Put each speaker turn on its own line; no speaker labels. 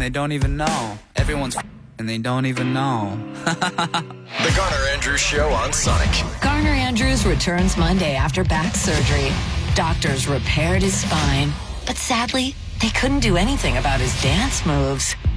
they don't even know. Everyone's and they don't even know.
The Garner Andrews Show on Sonic.
Garner Andrews returns Monday after back surgery. Doctors repaired his spine, but sadly, they couldn't do anything about his dance moves.